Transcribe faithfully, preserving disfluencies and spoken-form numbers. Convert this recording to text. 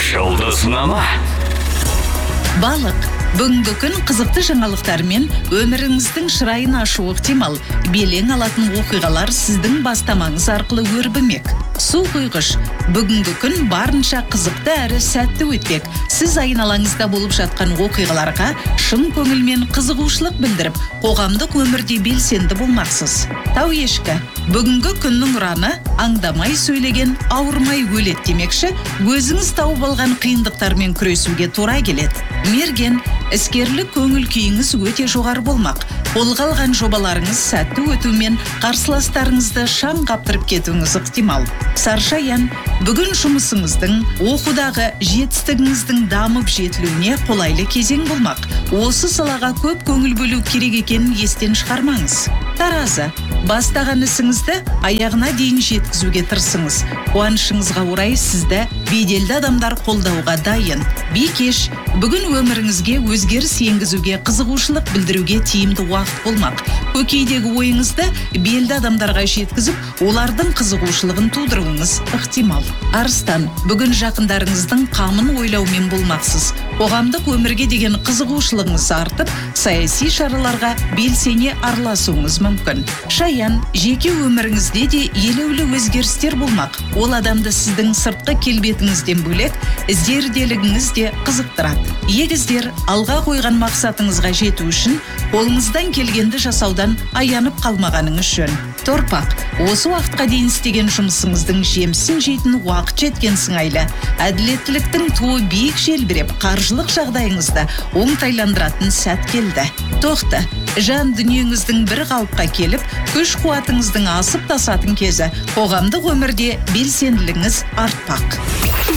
Жұлдызнама. Балық. Бүгінгі күн қызықты жаңалықтармен өміріңіздің шырайын ашу ықтимал. Белең алатын оқиғалар сіздің бастамаңыз арқылы өрбімек. Су құйғыш. Бүгінгі күн барынша қызықты әрі сәтті өтпек. Сіз айналаңызда болып жатқан оқиғаларға шын көңілмен қызығушылық білдіріп, қоғамдық өмірде белсенді болмақсыз. Тау ешкі. Бүгінгі күннің ұраны аңдамай сөйлеген ауырмай өледі демекші, өзіңіз тауып алған қиындықтармен күресуге тура келеді. Мерген. Іскерлік көңіл күйіңіз өте жоғары болмақ. Қолға алған жобаларыңыз сәтті өтумен қарсыластарыңызды шаң қаптырып кетуіңіз ықтимал. Саршаян. Бүгін жұмысыңыздың, оқудағы жетістігіңіздің дамып жетілуіне қолайлы кезең болмақ. Осы салаға көп көңіл бөлу керек екенін естен шығармаңыз. Таразы. Бастаған ісіңізді аяғына дейін жеткізуге тырысыңыз. Қуанышыңызға орай сізді беделді адамдар қолдауға дайын. Бикеш. Бүгін өміріңізге өзгеріс енгізуге қызығушылық білдіруге тиімді уақыт болмақ. Көкейдегі ойыңызды белді адамдарға жеткізіп, олардың қызығушылығын тудыруыңыз ықтимал. Арыстан. Бүгін жақындарыңыздың қамын ойлаумен болмақсыз. Қоғамдық өмірге деген қызығушылығыңыз артып, саяси шараларға белсене араласуыңыз мүмкін. Шаян. Жеке өміріңізде де елеулі өзгерістер болмақ. Ол адамды сіздің сыртқы келбетіңізден бөлек, зерделігіңіз де қызықтырады. Егіздер. Алға қойған мақсатыңызға жету үшін қолыңыздан келгенді жасаудан аянып қалмағаныңыз жөн. Торпақ. Осы уақытқа дейін істеген жұмысыңыздың жемісін жейтін уақыт жеткен сыңайлы. Әділеттіліктің туы биік желбіреп, қаржылық жағдайыңызды оңтайландыратын сәт келді. Тоқты. Жан дүниеңіздің бір қалыпқа келіп, күш қуатыңыздың асып тасатын кезі. Қоғамдық өмірде белсенділігіңіз артпақ.